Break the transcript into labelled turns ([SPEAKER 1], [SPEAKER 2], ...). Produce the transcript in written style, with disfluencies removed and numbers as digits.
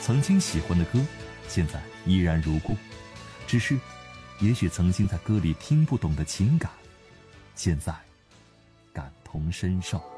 [SPEAKER 1] 曾经喜欢的歌，现在依然如故，只是也许曾经在歌里听不懂的情感，现在感同身受。